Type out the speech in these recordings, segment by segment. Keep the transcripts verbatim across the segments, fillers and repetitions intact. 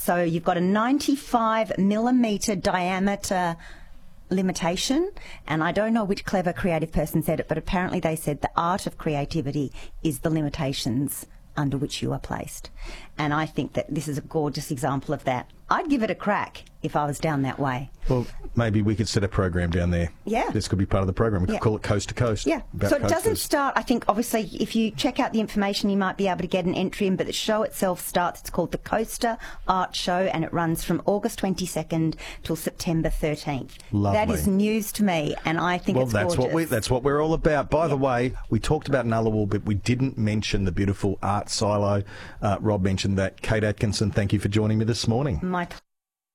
So you've got a ninety-five millimetre diameter limitation, and I don't know which clever creative person said it, but apparently they said the art of creativity is the limitations under which you are placed. And I think that this is a gorgeous example of that. I'd give it a crack if I was down that way. Well, maybe we could set a program down there. Yeah. This could be part of the program. We could yeah. call it Coast to Coast. Yeah. So it coasters. doesn't start, I think, obviously, if you check out the information, you might be able to get an entry in, but the show itself starts, it's called the Coaster Art Show, and it runs from August twenty-second till September thirteenth. Lovely. That is news to me, and I think well, it's that's gorgeous. what we that's what we're all about. By yeah. the way, we talked about Ngullawool, but we didn't mention the beautiful art silo. Uh, Rob mentioned that. Kate Atkinson, thank you for joining me this morning. My pleasure.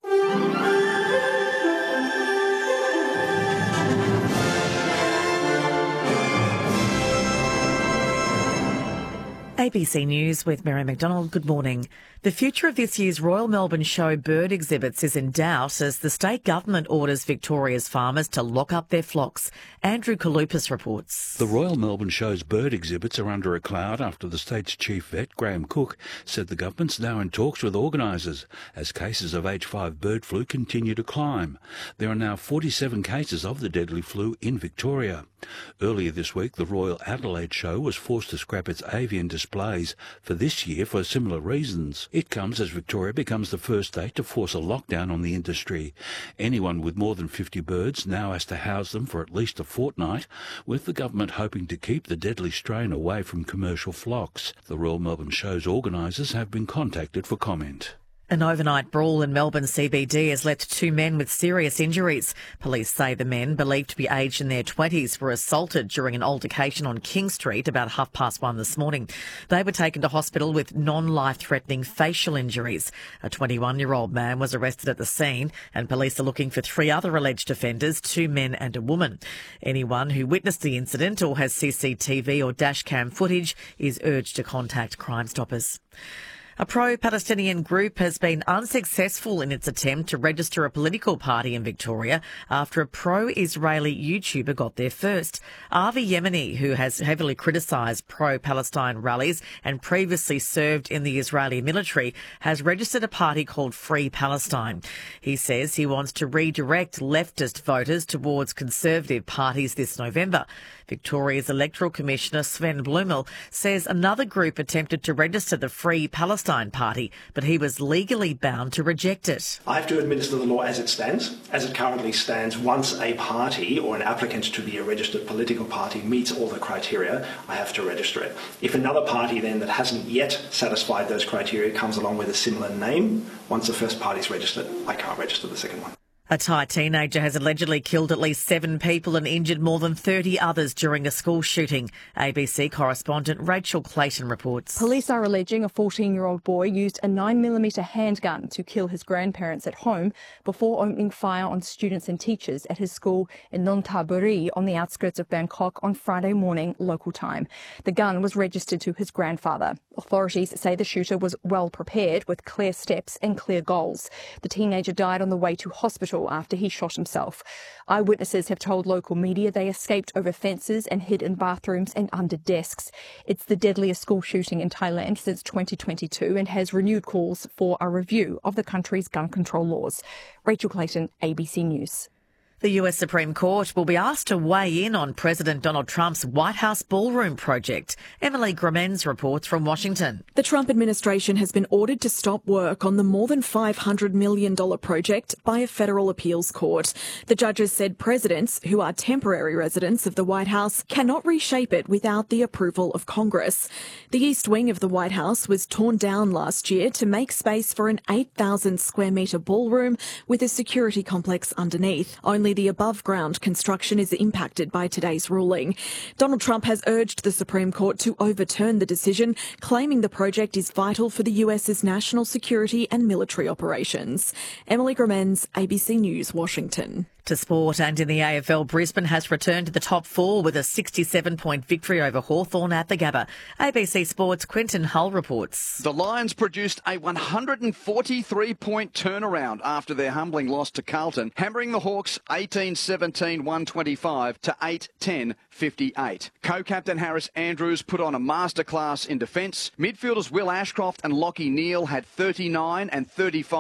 A B C News with Mary McDonald. Good morning. The future of this year's Royal Melbourne Show bird exhibits is in doubt as the state government orders Victoria's farmers to lock up their flocks. Andrew Kalupas reports. The Royal Melbourne Show's bird exhibits are under a cloud after the state's chief vet, Graham Cook, said the government's now in talks with organisers as cases of H five bird flu continue to climb. There are now forty-seven cases of the deadly flu in Victoria. Earlier this week, the Royal Adelaide Show was forced to scrap its avian displays for this year for similar reasons. It comes as Victoria becomes the first state to force a lockdown on the industry. Anyone with more than fifty birds now has to house them for at least a fortnight, with the government hoping to keep the deadly strain away from commercial flocks. The Royal Melbourne Show's organisers have been contacted for comment. An overnight brawl in Melbourne C B D has left two men with serious injuries. Police say the men, believed to be aged in their twenties, were assaulted during an altercation on King Street about half past one this morning. They were taken to hospital with non-life-threatening facial injuries. A twenty-one-year-old man was arrested at the scene, and police are looking for three other alleged offenders, two men and a woman. Anyone who witnessed the incident or has C C T V or dashcam footage is urged to contact Crime Stoppers. A pro-Palestinian group has been unsuccessful in its attempt to register a political party in Victoria after a pro-Israeli YouTuber got there first. Avi Yemeni, who has heavily criticised pro-Palestine rallies and previously served in the Israeli military, has registered a party called Free Palestine. He says he wants to redirect leftist voters towards conservative parties this November. Victoria's Electoral Commissioner Sven Blumel says another group attempted to register the Free Palestine Party, but he was legally bound to reject it. I have to administer the law as it stands. As it currently stands, once a party or an applicant to be a registered political party meets all the criteria, I have to register it. If another party then that hasn't yet satisfied those criteria comes along with a similar name, once the first party is registered, I can't register the second one. A Thai teenager has allegedly killed at least seven people and injured more than thirty others during a school shooting. A B C correspondent Rachel Clayton reports. Police are alleging a fourteen-year-old boy used a nine millimetre handgun to kill his grandparents at home before opening fire on students and teachers at his school in Nonthaburi on the outskirts of Bangkok on Friday morning local time. The gun was registered to his grandfather. Authorities say the shooter was well prepared with clear steps and clear goals. The teenager died on the way to hospital after he shot himself. Eyewitnesses have told local media they escaped over fences and hid in bathrooms and under desks. It's the deadliest school shooting in Thailand since twenty twenty-two and has renewed calls for a review of the country's gun control laws. Rachel Clayton, A B C News. The U S Supreme Court will be asked to weigh in on President Donald Trump's White House ballroom project. Emily Gramenz reports from Washington. The Trump administration has been ordered to stop work on the more than five hundred million dollars project by a federal appeals court. The judges said presidents, who are temporary residents of the White House, cannot reshape it without the approval of Congress. The east wing of the White House was torn down last year to make space for an eight thousand square metre ballroom with a security complex underneath. Only the above-ground construction is impacted by today's ruling. Donald Trump has urged the Supreme Court to overturn the decision, claiming the project is vital for the U S's national security and military operations. Emily Gramenz, A B C News, Washington. To sport, and in the A F L, Brisbane has returned to the top four with a sixty-seven point victory over Hawthorn at the Gabba. A B C Sports' Quentin Hull reports. The Lions produced a one hundred forty-three point turnaround after their humbling loss to Carlton, hammering the Hawks eighteen seventeen one twenty-five to eight ten fifty-eight. Co-captain Harris Andrews put on a masterclass in defence. Midfielders Will Ashcroft and Lachie Neale had thirty-nine and thirty-five